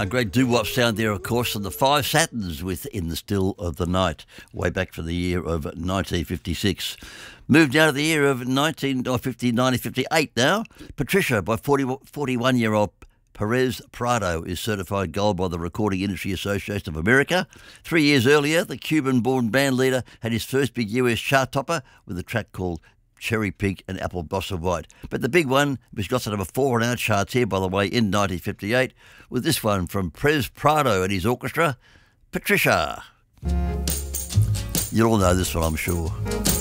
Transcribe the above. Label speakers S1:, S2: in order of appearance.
S1: Great doo-wop sound there, of course, and the Five Satins with In the Still of the Night, way back from the year of 1956. Moved now to the year of 1958 now. Patricia by 41-year-old Perez Prado is certified gold by the Recording Industry Association of America. 3 years earlier, the Cuban-born band leader had his first big US chart topper with a track called Cherry Pink and Apple Blossom White. But the big one, which got to number 4 on our charts here, by the way, in 1958, was this one from Perez Prado and his orchestra, Patricia. You'll all know this one, I'm sure.